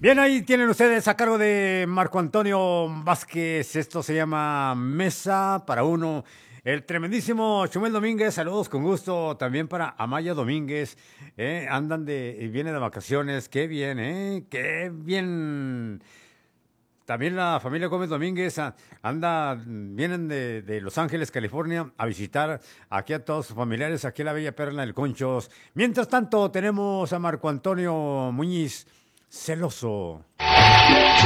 Bien, ahí tienen ustedes a cargo de Marco Antonio Vázquez. Esto se llama Mesa para Uno. El tremendísimo Chumel Domínguez, saludos con gusto. También para Amaya Domínguez. Viene de vacaciones. Qué bien, qué bien. También la familia Gómez Domínguez vienen de Los Ángeles, California, a visitar aquí a todos sus familiares, aquí a la Bella Perla del Conchos. Mientras tanto, tenemos a Marco Antonio Muñiz, celoso.